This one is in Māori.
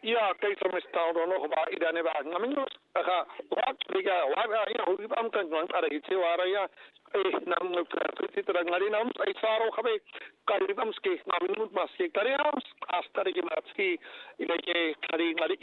Ja, kijk, dan is het nog maar iedereen waar. Maar minus, wat ja, hoe ik kan want ada itu waraya nam terang ngari nam ai saro khabe kari bam ski namin mas ki kari am asta ki mas ki ile ke kari ngari